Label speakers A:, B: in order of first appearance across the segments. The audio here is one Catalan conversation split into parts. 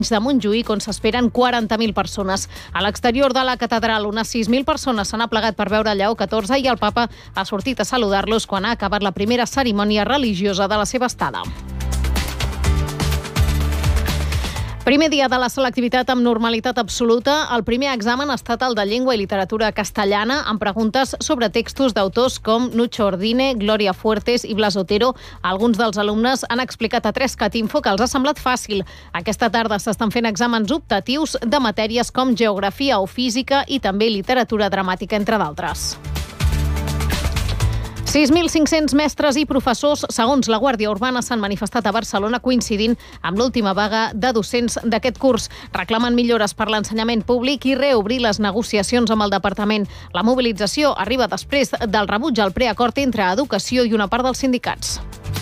A: de Montjuïc, on s'esperen 40.000 persones. A l'exterior de la catedral, unes 6.000 persones s'han aplegat per veure Lleó XIV i el papa ha sortit a saludar-los quan ha acabat la primera cerimònia religiosa de la seva estada. Primer dia de la selectivitat amb normalitat absoluta. El primer examen ha estat el de llengua i literatura castellana, amb preguntes sobre textos d'autors com Nucho Ordine, Gloria Fuertes i Blas Otero. Alguns dels alumnes han explicat a 3cat Info que els ha semblat fàcil. Aquesta tarda s'estan fent exàmens optatius de matèries com geografia o física i també literatura dramàtica, entre d'altres. 6.500 mestres i professors, segons la Guàrdia Urbana, s'han manifestat a Barcelona coincidint amb l'última vaga de docents d'aquest curs. Reclamen millores per l'ensenyament públic i reobrir les negociacions amb el departament. La mobilització arriba després del rebuig al preacord entre Educació i una part dels sindicats.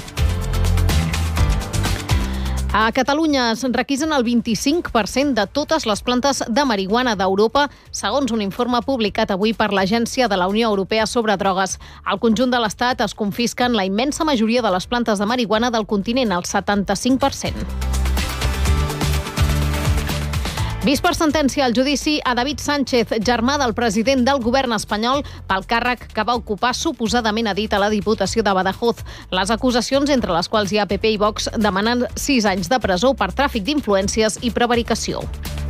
A: A Catalunya es requisen el 25% de totes les plantes de marihuana d'Europa, segons un informe publicat avui per l'Agència de la Unió Europea sobre drogues. Al conjunt de l'Estat es confisquen la immensa majoria de les plantes de marihuana del continent, el 75%. Vist per sentència el judici a David Sánchez, germà del president del govern espanyol, pel càrrec que va ocupar suposadament a dit a la Diputació de Badajoz. Les acusacions, entre les quals hi ha PP i Vox, demanen 6 anys de presó per tràfic d'influències i prevaricació.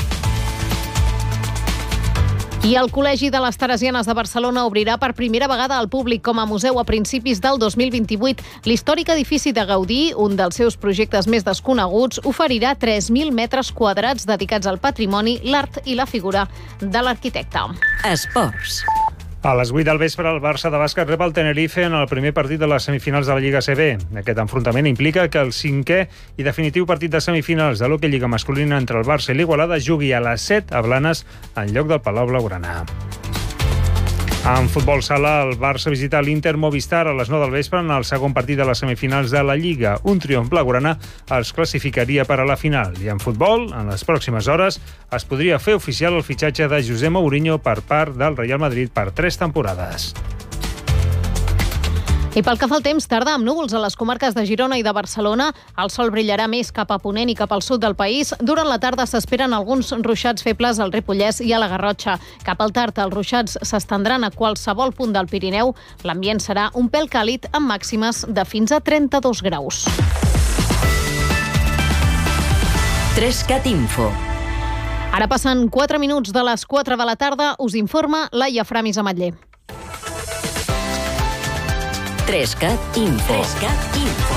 A: I el Col·legi de les Teresianes de Barcelona obrirà per primera vegada al públic com a museu a principis del 2028. L'històric edifici de Gaudí, un dels seus projectes més desconeguts, oferirà 3.000 metres quadrats dedicats al patrimoni, l'art i la figura de l'arquitecte.
B: Esports.
C: A les 8 del vespre, el Barça de bàsquet rep el Tenerife en el primer partit de les semifinals de la Lliga CB. Aquest enfrontament implica que el 5è i definitiu partit de semifinals de l'Hockey Lliga masculina entre el Barça i l'Igualada jugui a les 7 a Blanes en lloc del Palau Blaugrana. En futbol sala, el Barça visita l'Inter Movistar a les 9 del vespre en el segon partit de les semifinals de la Lliga. Un triomf blaugrana els classificaria per a la final. I en futbol, en les pròximes hores, es podria fer oficial el fitxatge de José Mourinho per part del Real Madrid per 3 temporades.
A: I pel que fa al temps, tardà amb núvols a les comarques de Girona i de Barcelona. El sol brillarà més cap a ponent i cap al sud del país. Durant la tarda s'esperen alguns ruixats febles al Ripollès i a la Garrotxa. Cap al tard, els ruixats s'estendran a qualsevol punt del Pirineu. L'ambient serà un pèl càlid amb màximes de fins a 32 graus.
B: 3cat Info.
A: Ara passen 4 minuts de les 4 de la tarda. Us informa Laia Framis Ametller.
B: 3cat Info. 3cat Info.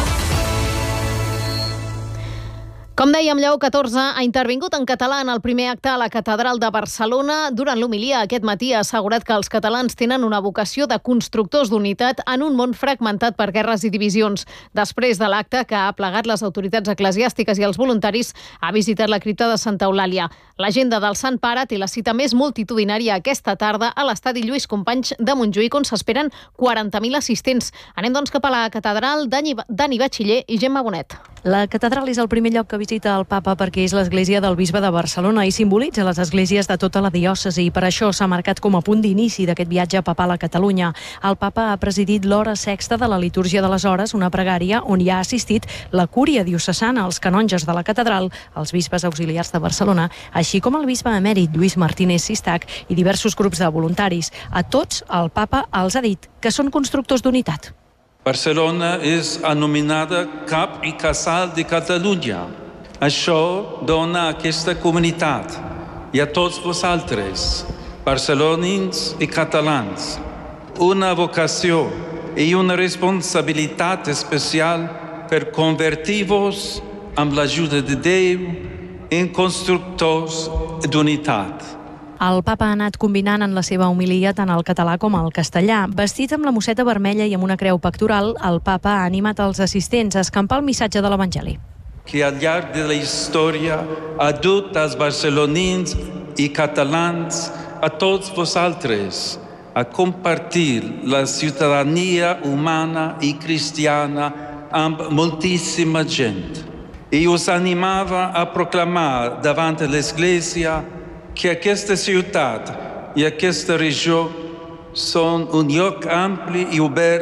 A: Com dèiem, Lleó XIV ha intervingut en català en el primer acte a la Catedral de Barcelona. Durant l'homilia aquest matí ha assegurat que els catalans tenen una vocació de constructors d'unitat en un món fragmentat per guerres i divisions. Després de l'acte, que ha plegat les autoritats eclesiàstiques i els voluntaris, ha visitat la cripta de Santa Eulàlia. L'agenda del Sant Pare té la cita més multitudinària aquesta tarda a l'estadi Lluís Companys de Montjuïc, on s'esperen 40.000 assistents. Anem doncs cap a la catedral. Dani Batxiller i Gemma Bonet.
D: La catedral és el primer lloc que visita el papa perquè és l'església del bisbe de Barcelona i simbolitza les esglésies de tota la diòcesi i per això s'ha marcat com a punt d'inici d'aquest viatge papal a Catalunya. El papa ha presidit l'hora sexta de la litúrgia de les hores, una pregària on hi ha assistit la cúria diocesana, els canonges de la catedral, els bisbes auxiliars de Barcelona, així com el bisbe emèrit Lluís Martínez Sistac i diversos grups de voluntaris. A tots el papa els ha dit que són constructors d'unitat.
E: Barcelona és anomenada cap i casal de Catalunya. Això dona a aquesta comunitat i a tots vosaltres, barcelonins i catalans, una vocació i una responsabilitat especial per convertir-vos, amb l'ajuda de Déu, en constructors d'unitat.
D: El papa ha anat combinant en la seva homilia tant el català com el castellà. Vestit amb la mosseta vermella i amb una creu pectoral, el papa ha animat els assistents a escampar el missatge de l'Evangeli.
E: Que al llarg de la història ha dut als barcelonins i catalans, a tots vosaltres, a compartir la ciutadania humana i cristiana amb moltíssima gent. I us animava a proclamar davant de l'Església que aquesta ciutat i aquesta regió són un lloc ampli i obert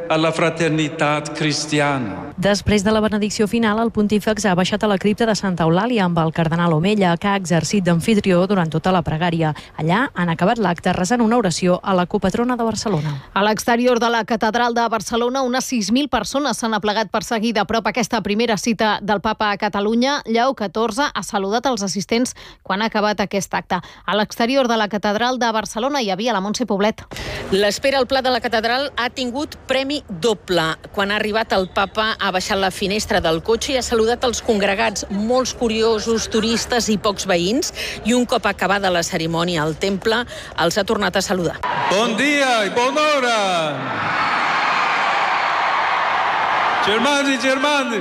E: a la fraternitat cristiana.
D: Després de la benedicció final, el pontífex ha baixat a la cripta de Santa Eulàlia amb el cardenal Omella, que ha exercit d'amfitrió durant tota la pregària. Allà han acabat l'acte resant una oració a la copatrona de Barcelona.
A: A l'exterior de la catedral de Barcelona, unes 6.000 persones s'han aplegat per seguir de prop aquesta primera cita del papa a Catalunya. Lleó XIV ha saludat els assistents quan ha acabat aquest acte. A l'exterior de la catedral de Barcelona hi havia la Montse Poblet.
F: L'espera al Pla de la catedral ha tingut premi doble. Quan ha arribat el papa ha baixat la finestra del cotxe i ha saludat els congregats, molts curiosos, turistes i pocs veïns, i un cop acabada la cerimònia al temple els ha tornat a saludar.
E: Bon dia i bona hora! Germans y germanes,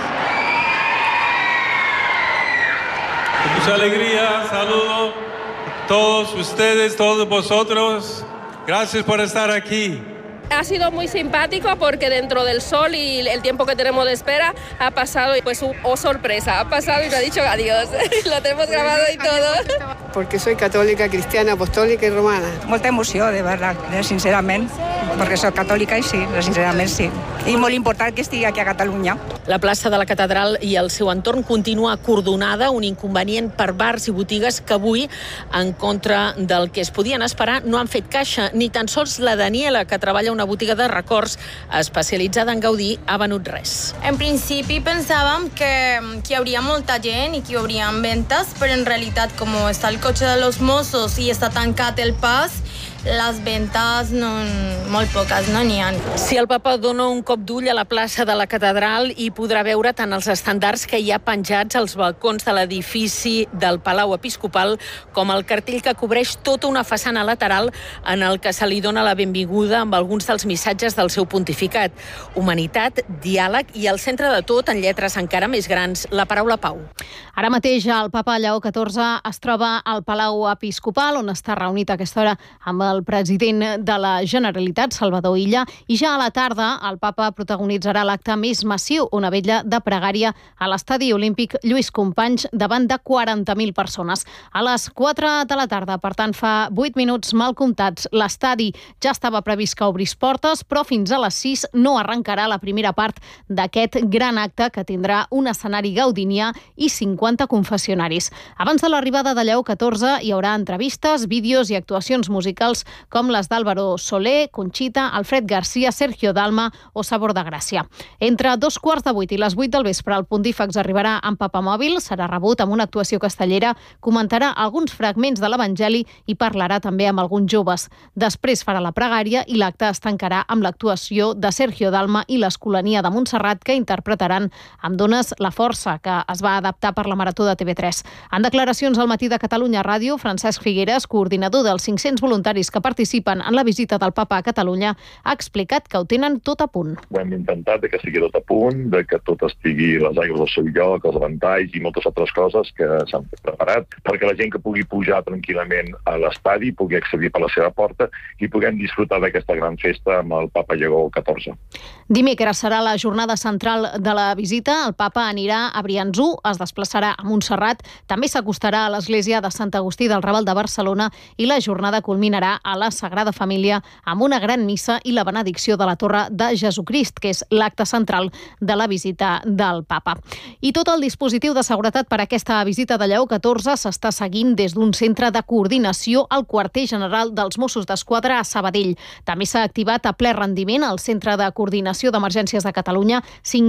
E: con mucha alegría saludo a todos ustedes, todos vosotros. Gracias por estar aquí.
G: Ha sido muy simpático porque dentro del sol y el tiempo que tenemos de espera ha pasado, pues, sorpresa, ha pasado y nos ha dicho adiós. Lo tenemos grabado y todo.
H: Porque soy católica, cristiana, apostólica y romana.
I: Molta emoció, de verdad, sincerament, perquè soc catòlica i sí, sincerament sí. I molt important que estigui aquí a Catalunya.
F: La plaça de la catedral i el seu entorn continua acordonada, un inconvenient per bars i botigues que avui, en contra del que es podien esperar, no han fet caixa. Ni tan sols la Daniela, que treballa a una botiga de records especialitzada en Gaudí, ha venut res.
J: En principi pensàvem que hi hauria molta gent i que hi haurien ventes, però en realitat, com està el cotxe de los Mossos i està tancat el pas, les ventes molt poques, no n'hi ha.
F: Si el papa dona un cop d'ull a la plaça de la catedral i podrà veure tant els estandards que hi ha penjats als balcons de l'edifici del Palau Episcopal com el cartell que cobreix tota una façana lateral en el que se li dona la benvinguda amb alguns dels missatges del seu pontificat. Humanitat, diàleg i al centre de tot, en lletres encara més grans, la paraula pau.
A: Ara mateix el papa Lleó XIV es troba al Palau Episcopal, on està reunit a aquesta hora amb el president de la Generalitat, Salvador Illa, i ja a la tarda el papa protagonitzarà l'acte més massiu, una vetlla de pregària a l'estadi olímpic Lluís Companys davant de 40.000 persones. A les 4 de la tarda, per tant, fa 8 minuts mal comptats, l'estadi ja estava previst que obrís portes, però fins a les 6 no arrencarà la primera part d'aquest gran acte que tindrà un escenari gaudinià i 50 confessionaris. Abans de l'arribada de Lleó XIV hi haurà entrevistes, vídeos i actuacions musicals com les d'Álvaro Soler, Conxita, Alfred García, Sergio Dalma o Sabor de Gràcia. Entre 2:15 i les 8 del vespre el pontífex arribarà amb papamòbil, serà rebut amb una actuació castellera, comentarà alguns fragments de l'Evangeli i parlarà també amb alguns joves. Després farà la pregària i l'acte es tancarà amb l'actuació de Sergio Dalma i l'Escolania de Montserrat, que interpretaran Em dones la força, que es va adaptar per la Marató de TV3. En declaracions al Matí de Catalunya Ràdio, Francesc Figueres, coordinador dels 500 voluntaris que participen en la visita del papa a Catalunya, ha explicat que ho tenen tot a punt.
K: Ho hem intentat que sigui tot a punt, que tot estigui les aigües al seu lloc, els ventalls i moltes altres coses que s'han preparat perquè la gent que pugui pujar tranquil·lament a l'estadi pugui accedir per la seva porta i puguem disfrutar d'aquesta gran festa amb el papa Lleó XIV.
A: Dimecres serà la jornada central de la visita. El papa anirà a Briançó, es desplaçarà a Montserrat, també s'acostarà a l'església de Sant Agustí del Raval de Barcelona i la jornada culminarà a la Sagrada Família amb una gran missa i la benedicció de la Torre de Jesucrist, que és l'acte central de la visita del papa. I tot el dispositiu de seguretat per a aquesta visita de Lleó XIV s'està seguint des d'un centre de coordinació al quarter general dels Mossos d'Esquadra a Sabadell. També s'ha activat a ple rendiment al Centre de Coordinació d'Emergències de Catalunya.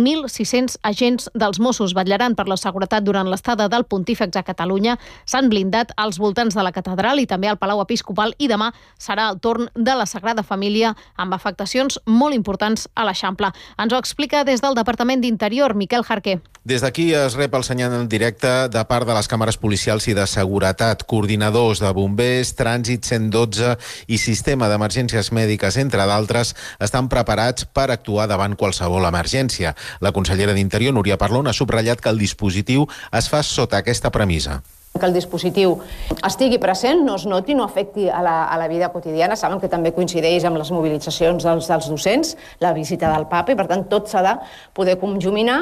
A: 5.600 agents dels Mossos vetllaran per la seguretat durant l'estada del pontífex a Catalunya. S'han blindat als voltants de la catedral i també al Palau Episcopal, i demà serà el torn de la Sagrada Família amb afectacions molt importants a l'Eixample. Ens ho explica des del Departament d'Interior, Miquel Jarquer.
L: Des d'aquí es rep el senyal en directe de part de les càmeres policials i de seguretat. Coordinadors de bombers, trànsit 112 i sistema d'emergències mèdiques, entre d'altres, estan preparats per actuar davant qualsevol emergència. La consellera d'Interior, Núria Parlon, ha subratllat que el dispositiu es fa sota aquesta premissa.
M: Que el dispositiu estigui present, no es noti, no afecti a la vida quotidiana. Saben que també coincideix amb les mobilitzacions dels docents, la visita del papa, i per tant tot s'ha de poder conjuminar.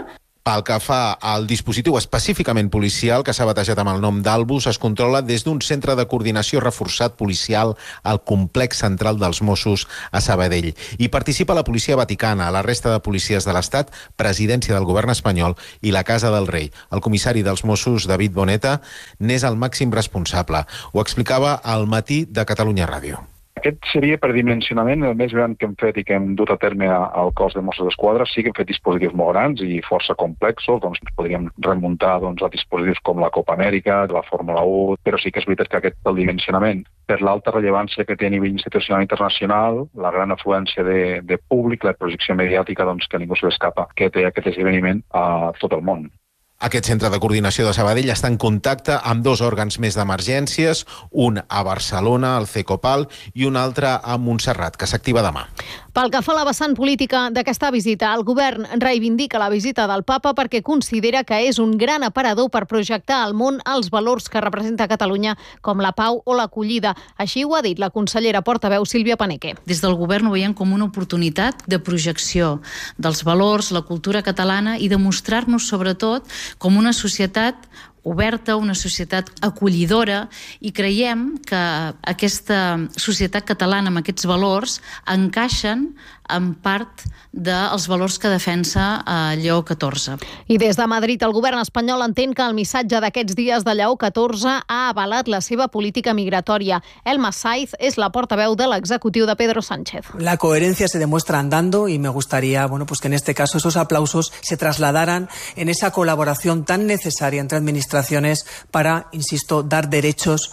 L: Pel que fa al dispositiu específicament policial, que s'ha batejat amb el nom d'Albus, es controla des d'un centre de coordinació reforçat policial al complex central dels Mossos a Sabadell. Hi participa la policia vaticana, la resta de policies de l'Estat, presidència del govern espanyol i la Casa del Rei. El comissari dels Mossos, David Boneta, n'és el màxim responsable. Ho explicava al Matí de Catalunya Ràdio.
N: Aquest seria per dimensionament el més gran que hem fet i que hem dut a terme al cos de Mossos d'Esquadra. Sí que hem fet dispositius molt grans i força complexos, doncs podríem remuntar a dispositius com la Copa Amèrica, la Fórmula 1, però sí que és veritat que aquest el dimensionament, per l'alta rellevància que té a nivell institucional i internacional, la gran afluència de públic, la projecció mediàtica, doncs que ningú se l'escapa, que té aquest esdeveniment a tot el món.
L: Aquest centre de coordinació de Sabadell està en contacte amb 2 òrgans més d'emergències, un a Barcelona, el CECOPAL, i un altre a Montserrat, que s'activa demà.
A: Pel que fa a la vessant política d'aquesta visita, el govern reivindica la visita del papa perquè considera que és un gran aparador per projectar al món els valors que representa Catalunya, com la pau o l'acollida. Així ho ha dit la consellera portaveu Sílvia Paneque.
O: Des del govern ho veiem com una oportunitat de projecció dels valors, la cultura catalana i de mostrar-nos sobretot com una societat oberta, una societat acollidora, i creiem que aquesta societat catalana amb aquests valors encaixen en part dels valors que defensa Lleó XIV.
A: I des de Madrid el govern espanyol entén que el missatge d'aquests dies de Lleó XIV ha avalat la seva política migratòria. Elma Saiz és la portaveu de l'executiu de Pedro Sánchez.
P: La coherencia se demuestra andando y me gustaría que en este caso esos aplausos se trasladaran en esa colaboración tan necesaria entre administraciones para, insisto, dar derechos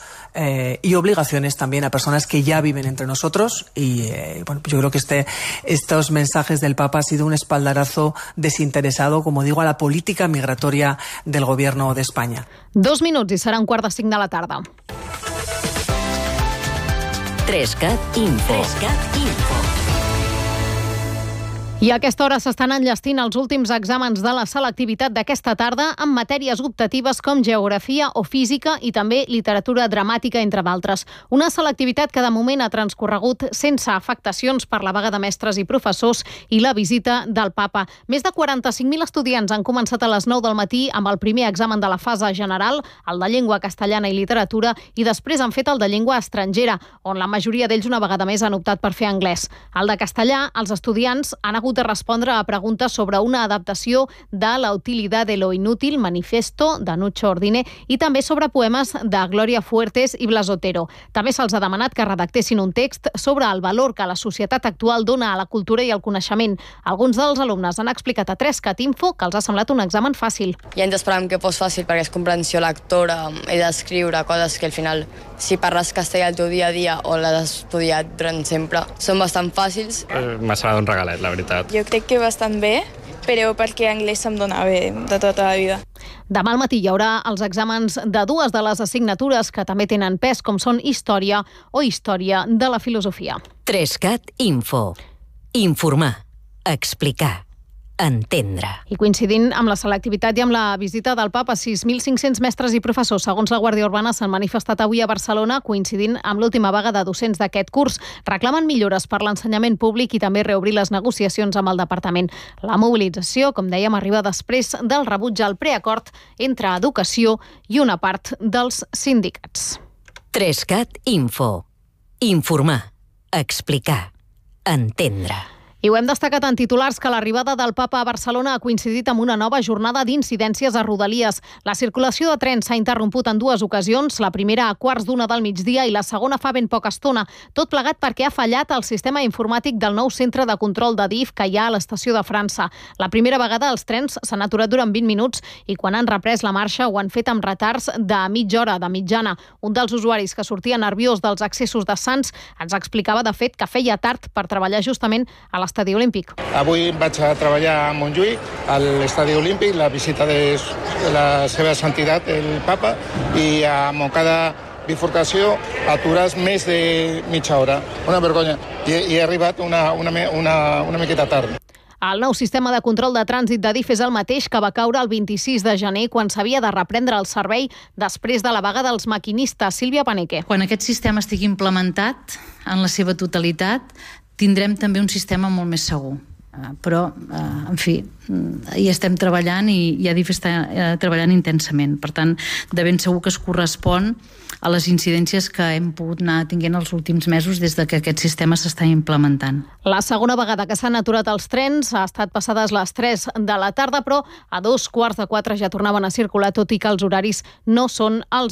P: y obligaciones también a personas que ya viven entre nosotros. Y yo creo que estos mensajes del Papa ha sido un espaldarazo desinteresado, como digo, a la política migratoria del Gobierno de España.
A: 2 minuts i serà 4:45 de la tarda.
B: 3CAT Info. 3CAT Info.
A: I a aquesta hora s'estan enllestint els últims exàmens de la selectivitat d'aquesta tarda en matèries optatives com geografia o física i també literatura dramàtica, entre d'altres. Una selectivitat que de moment ha transcorregut sense afectacions per la vaga de mestres i professors i la visita del Papa. Més de 45.000 estudiants han començat a les 9 del matí amb el primer examen de la fase general, el de llengua castellana i literatura, i després han fet el de llengua estrangera, on la majoria d'ells una vegada més han optat per fer anglès. El de castellà, els estudiants han hagut de respondre a preguntes sobre una adaptació de La utilidad de lo inútil, Manifesto, de Nucho Ordine, i també sobre poemes de Gloria Fuertes i Blas Otero. També se'ls ha demanat que redactessin un text sobre el valor que la societat actual dona a la cultura i al coneixement. Alguns dels alumnes han explicat a 3CAT Info que els ha semblat un examen fàcil.
Q: Ja ens esperàvem que fos fàcil perquè és comprensió lectora, he d'escriure coses que al final, si parles castellà al teu dia a dia o l'has estudiat durant sempre, són bastant fàcils.
R: M'ha semblat un regalet, la veritat.
S: Jo crec que bastant bé, però perquè anglès se'm dona bé de tota la vida.
A: Demà al matí hi haurà els exàmens de 2 de les assignatures que també tenen pes, com són Història o Història de la Filosofia.
B: 3CAT Info. Informar. Explicar. Entendre.
A: I coincidint amb la selectivitat i amb la visita del Papa, 6.500 mestres i professors, segons la Guàrdia Urbana, s'han manifestat avui a Barcelona, coincidint amb l'última vaga de docents d'aquest curs. Reclamen millores per l'ensenyament públic i també reobrir les negociacions amb el departament. La mobilització, com dèiem, arriba després del rebuig al preacord entre Educació i una part dels sindicats.
B: 3CAT Info. Informar. Explicar. Entendre.
A: I ho hem destacat en titulars que l'arribada del Papa a Barcelona ha coincidit amb una nova jornada d'incidències a Rodalies. La circulació de trens s'ha interromput en 2 ocasions, la primera a 1:15 del migdia i la segona fa ben poca estona. Tot plegat perquè ha fallat el sistema informàtic del nou centre de control de DIF que hi ha a l'estació de França. La primera vegada els trens s'han aturat durant 20 minuts i quan han reprès la marxa ho han fet amb retards de mitja hora, de mitjana. Un dels usuaris que sortia nerviós dels accessos de Sants ens explicava de fet que feia tard per treballar justament a l'estadi olímpic.
T: Avui vaig a treballar a Montjuïc, a l'estadi olímpic, la visita de la seva santitat, el Papa, i a Montcada bifurcació atures més de mitja hora. Una vergonya. I he arribat una miqueta tard.
A: El nou sistema de control de trànsit de DIF és el mateix que va caure el 26 de gener quan s'havia de reprendre el servei després de la vaga dels maquinistes. Sílvia Paneque.
O: Quan aquest sistema estigui implementat en la seva totalitat, tindrem també un sistema molt més segur. però, en fi, hi estem treballant i Adif està treballant intensament. Per tant, de ben segur que es correspon a les incidències que hem pogut anar tinguent els últims mesos des de que aquest sistema s'està implementant.
A: La segona vegada que s'han aturat els trens ha estat passades les 3 de la tarda, però a 3:15 ja tornaven a circular, tot i que els horaris no són els